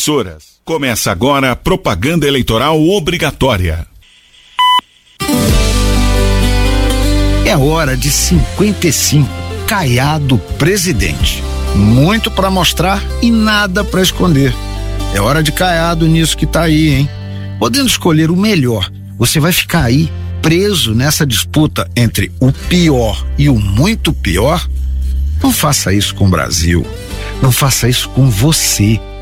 emissoras. Começa agora a propaganda eleitoral obrigatória. É hora de 55, Caiado presidente. Muito para mostrar e nada para esconder. É hora de Caiado nisso que tá aí, hein? Podendo escolher o melhor, você vai ficar aí preso nessa disputa entre o pior e o muito pior? Não faça isso com o Brasil. Não faça isso com você.